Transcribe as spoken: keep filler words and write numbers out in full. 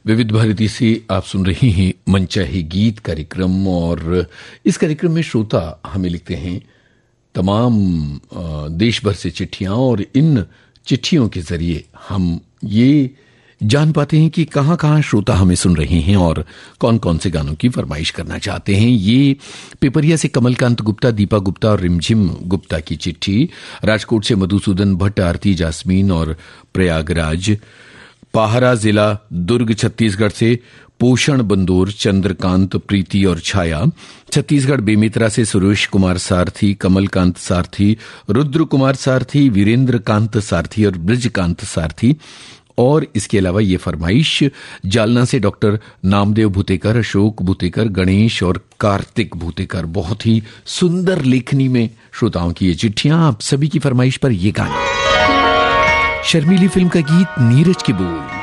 विविध भारती से आप सुन रही हैं मनचाहे गीत कार्यक्रम। और इस कार्यक्रम में श्रोता हमें लिखते हैं तमाम देश भर से चिट्ठियां, और इन चिट्ठियों के जरिए हम ये जान पाते हैं कि कहां कहां श्रोता हमें सुन रहे हैं और कौन कौन से गानों की फरमाइश करना चाहते हैं। ये पेपरिया से कमलकांत गुप्ता, दीपा गुप्ता और रिमझिम गुप्ता की चिट्ठी, राजकोट से मधुसूदन भट्ट, आरती जास्मीन और प्रयागराज, पाहरा जिला दुर्ग छत्तीसगढ़ से पोषण बंदोर, चंद्रकांत, प्रीति और छाया, छत्तीसगढ़ बेमेतरा से सुरेश कुमार सारथी, कमलकांत सारथी, रुद्र कुमार सारथी, वीरेंद्र कांत सारथी और ब्रजकांत सारथी। और इसके अलावा ये फरमाइश जालना से डॉक्टर नामदेव भूतेकर, अशोक भूतेकर, गणेश और कार्तिक भूतेकर। बहुत ही सुंदर लेखनी में श्रोताओं की ये चिट्ठियां। आप सभी की फरमाइश पर ये गाना, शर्मीली फिल्म का गीत नीरज के बोल।